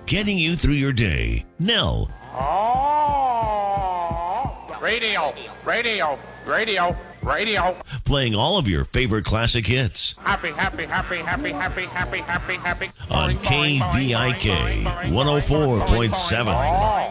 getting you through your day. Nell. Oh, radio, radio, radio, radio. Playing all of your favorite classic hits. Happy, happy, happy, happy, happy, happy, happy, happy. On KVIK 104.7.